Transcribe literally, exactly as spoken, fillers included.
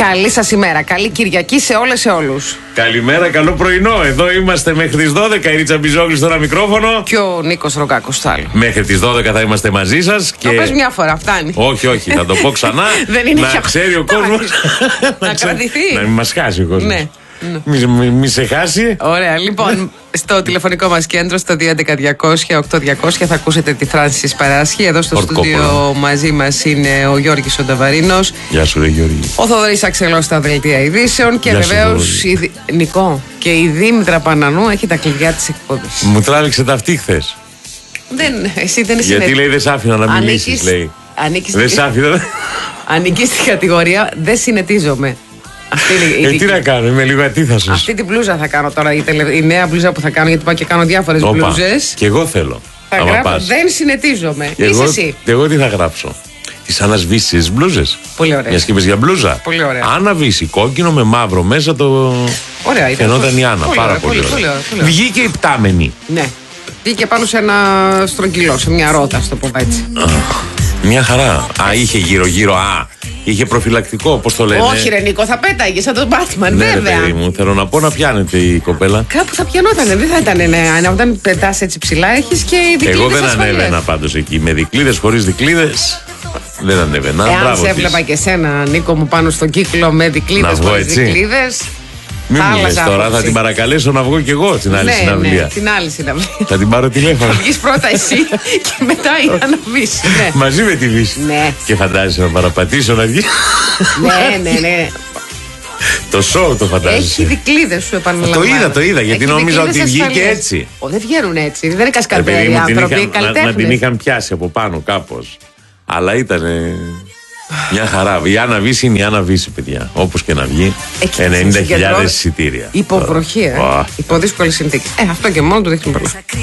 Καλή σας ημέρα. Καλή Κυριακή σε όλες σε όλους. Καλημέρα, καλό πρωινό. Εδώ είμαστε μέχρι τις δώδεκα. Η Ρίτσα Μπιζόγλου στο ένα μικρόφωνο. Και ο Νίκος Ρογκάκος στο άλλο. Μέχρι τις δώδεκα θα είμαστε μαζί σας. Και... Το πες μια φορά, φτάνει. Όχι, όχι, θα το πω ξανά. Δεν είναι να για... ξέρει ο κόσμος. να, να κρατηθεί. Να μην μας χάσει ο κόσμος. Ναι. Μη, μη, μη σε χάσει. Ωραία, λοιπόν, στο τηλεφωνικό μας κέντρο στο δύο έντεκα διακόσια οκτώ διακόσια θα ακούσετε τη Φράνσις Παράσχη. Εδώ στο στούντιο μαζί μας είναι ο Γιώργης ο Νταβαρίνος. Γεια σου, ρε Γιώργη. Ο Θοδωρής Αξελός στα δελτία ειδήσεων. Και βεβαίως η... Νικό. Και η Δήμητρα Πανανού έχει τα κλειδιά της εκπομπής. Μου τράβηξε τα αυτή χθες. Δεν, εσύ δεν είσαι. Γιατί λέει δεν σ' άφηνα να μιλήσεις, λέει. Δεν σ' άφηνα. Ανήκει στην κατηγορία δεν συνετίζομαι. Αυτή είναι η ε, τι να κάνω, είμαι λίγο ατίθασος. Αυτή την μπλούζα θα κάνω τώρα, η, τελε... η νέα μπλούζα που θα κάνω, γιατί πάω και κάνω διάφορες μπλούζες. Και εγώ θέλω. Θα γράψω, δεν συνετίζομαι. Και Είσαι εγώ, εσύ. Και εγώ τι θα γράψω. Τις ανασβήσεις μπλούζες. Πολύ ωραία. Μια σκήπες για μπλούζα. Πολύ ωραία. Αναβήσει κόκκινο με μαύρο μέσα το. Ωραία, ήταν. Φαινόταν η Άννα. Πολύ πάρα ωραία, πολύ, πολύ, ωραία. πολύ, πολύ ωραία. Βγήκε η πτάμενη. Ναι. Βγήκε πάνω σε ένα στρογγυλό, σε μια ρότα, στο πω έτσι. Μια χαρά. Α, είχε γύρω-γύρω. Α, είχε προφυλακτικό, πώς το λένε. Όχι, ρε Νίκο, θα πέταγε σαν τον Batman, ναι, βέβαια. Ρε, παιδί μου, θέλω να πω να πιάνεται η κοπέλα. Κάπου θα πιανότανε, δεν θα ήταν. Ναι, όταν πετάς έτσι ψηλά, έχεις και δικλείδες. Εγώ δεν ασφαλές. ανέβαινα πάντως εκεί. Με δικλείδες, χωρίς δικλείδες. Δεν ανέβαινα. Εάν σε έβλεπα και σένα, Νίκο μου, πάνω στον κύκλο με δικλείδες, χωρίς δικλείδες. Μην μου λες τώρα, θα την παρακαλέσω να βγω κι εγώ στην άλλη ναι, συναυλία. Ναι, την άλλη συναυλία. Θα την πάρω τηλέφωνο. Θα βγεις πρώτα εσύ και μετά η Άννα Βύση. Ναι. Μαζί με τη Βύση. Ναι. Και φαντάζεσαι να παραπατήσω να βγει. Ναι, ναι, ναι. Το σοου το φαντάζεσαι. Έχει δικλείδες σου, επαναλαμβάνω. Το είδα, το είδα, γιατί νόμιζα ότι βγήκε έτσι. Ο, δεν βγαίνουν έτσι. Δεν είναι κασκαντέροι άνθρωποι, καλλιτέχνες. Να την είχαν πιάσει από πάνω κάπως. Αλλά ήταν μια χαρά. Η Άννα Βύση είναι η Άννα Βύση, παιδιά. Όπως και να βγει. ενενήντα χιλιάδες εισιτήρια. Υποβροχή, ε. Υπό δύσκολες συνθήκες. Ε, αυτό και μόνο του δείχνει πολλά.